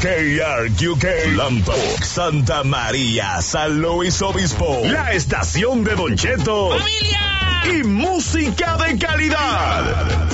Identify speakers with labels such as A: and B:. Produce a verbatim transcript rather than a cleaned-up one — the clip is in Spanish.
A: K R Q K, Lambok, Santa María, San Luis Obispo, la estación de Don Cheto,
B: ¡Familia!
A: Y música de calidad.